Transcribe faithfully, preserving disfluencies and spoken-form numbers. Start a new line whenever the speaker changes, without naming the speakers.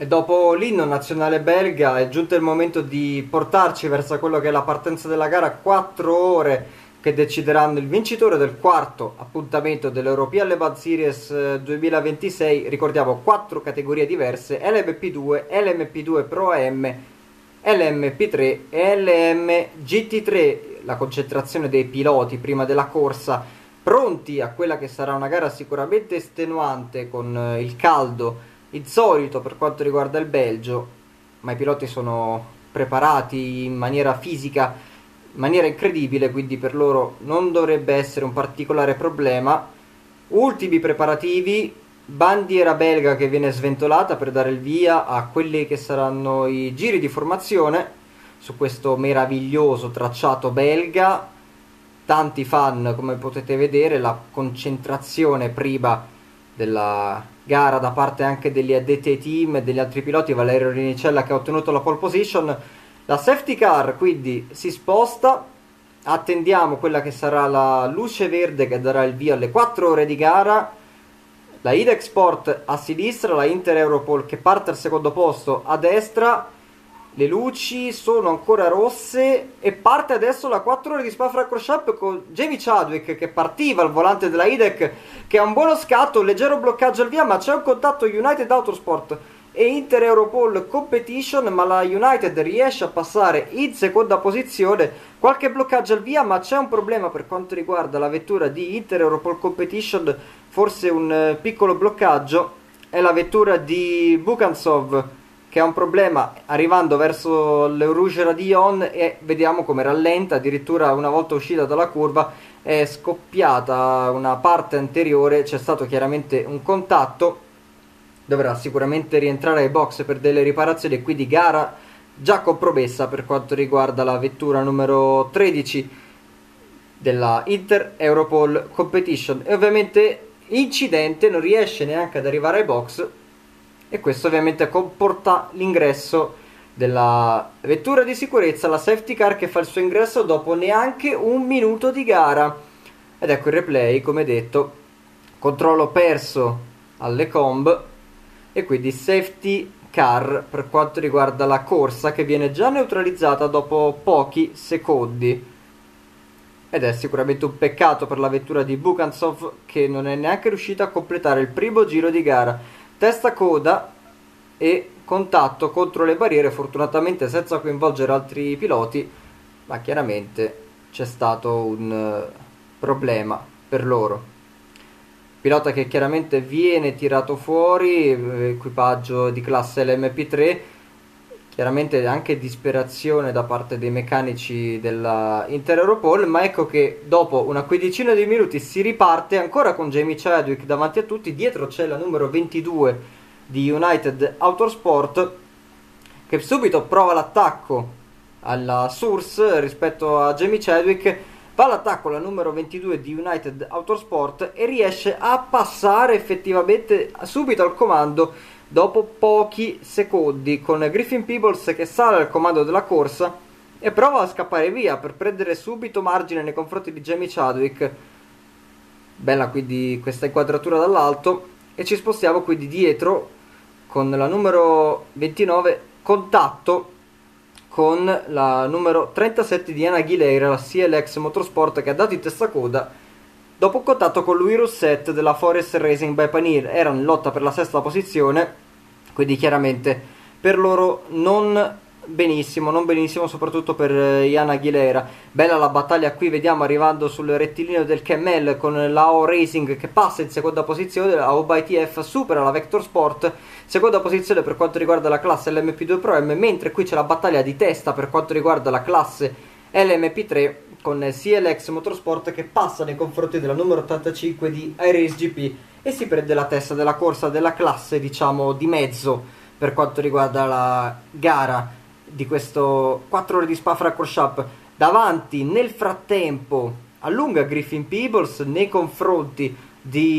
E dopo l'inno nazionale belga è giunto il momento di portarci verso quello che è la partenza della gara, quattro ore che decideranno il vincitore del quarto appuntamento dell'European Le Mans Series duemilaventisei. Ricordiamo quattro categorie diverse: L M P due, L M P due Pro A M, L M P tre e L M G T tre. La concentrazione dei piloti prima della corsa, pronti a quella che sarà una gara sicuramente estenuante, con il caldo insolito per quanto riguarda il Belgio, ma i piloti sono preparati in maniera fisica, in maniera incredibile, quindi per loro non dovrebbe essere un particolare problema. Ultimi preparativi, bandiera belga che viene sventolata per dare il via a quelli che saranno i giri di formazione su questo meraviglioso tracciato belga. Tanti fan, come potete vedere, la concentrazione prima della gara da parte anche degli addetti ai team e degli altri piloti. Valerio Rinicella che ha ottenuto la pole position. La safety car quindi si sposta, attendiamo quella che sarà la luce verde che darà il via alle quattro ore di gara. La IDEC Sport a sinistra, la Inter Europol che parte al secondo posto a destra. Le luci sono ancora rosse e parte adesso la quattro ore di Spa-Francorchamps con Jamie Chadwick che partiva al volante della IDEC, che ha un buono scatto, un leggero bloccaggio al via, ma c'è un contatto United Autosport e Inter Europol Competition, ma la United riesce a passare in seconda posizione. Qualche bloccaggio al via, ma c'è un problema per quanto riguarda la vettura di Inter Europol Competition, forse un eh, piccolo bloccaggio. È la vettura di Bukansov che ha un problema arrivando verso le Rouge Radillon e vediamo come rallenta. Addirittura una volta uscita dalla curva è scoppiata una parte anteriore, c'è stato chiaramente un contatto, dovrà sicuramente rientrare ai box per delle riparazioni e quindi gara già compromessa per quanto riguarda la vettura numero tredici della Inter Europol Competition. E ovviamente incidente, non riesce neanche ad arrivare ai box e questo ovviamente comporta l'ingresso della vettura di sicurezza, la safety car, che fa il suo ingresso dopo neanche un minuto di gara. Ed ecco il replay, come detto, controllo perso alle comb e quindi safety car per quanto riguarda la corsa, che viene già neutralizzata dopo pochi secondi. Ed è sicuramente un peccato per la vettura di Bukansov, che non è neanche riuscita a completare il primo giro di gara. Testa coda e contatto contro le barriere, fortunatamente senza coinvolgere altri piloti, ma chiaramente c'è stato un uh, problema per loro. Pilota che chiaramente viene tirato fuori, equipaggio di classe L M P tre, chiaramente anche disperazione da parte dei meccanici della Inter Europol, ma ecco che dopo una quindicina di minuti si riparte ancora con Jamie Chadwick davanti a tutti. Dietro c'è la numero ventidue di United Autosport che subito prova l'attacco alla Source rispetto a Jamie Chadwick. Va all'attacco la numero ventidue di United Autosport e riesce a passare effettivamente subito al comando dopo pochi secondi, con Griffin Peebles che sale al comando della corsa e prova a scappare via per prendere subito margine nei confronti di Jamie Chadwick. Bella quindi questa inquadratura dall'alto e ci spostiamo quindi dietro con la numero ventinove, contatto con la numero trentasette di Anna Aguilera, la C L X Motorsport, che ha dato in testa coda dopo un contatto con Louis Rousset della Forest Racing by Panir. Erano in lotta per la sesta posizione, quindi chiaramente per loro non benissimo, non benissimo soprattutto per Iana Aguilera. Bella la battaglia qui, vediamo arrivando sul rettilineo del Camel con la O Racing che passa in seconda posizione, la O B I T F supera la Vector Sport, seconda posizione per quanto riguarda la classe L M P due Pro M, mentre qui c'è la battaglia di testa per quanto riguarda la classe L M P tre con C L X Motorsport che passa nei confronti della numero ottantacinque di iRace G P e si prende la testa della corsa della classe, diciamo, di mezzo per quanto riguarda la gara di questo quattro ore di Spa-Francorchamps. Davanti nel frattempo allunga Griffin Peebles nei confronti di